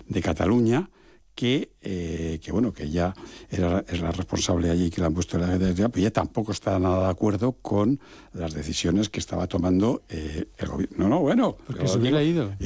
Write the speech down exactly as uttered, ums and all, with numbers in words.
de Cataluña, que, eh, que bueno, que ella era, es la responsable allí, que la han puesto en la Generalitat, pero ella tampoco está nada de acuerdo con las decisiones que estaba tomando eh, el gobierno. No, no, bueno. Porque se hubiera ido.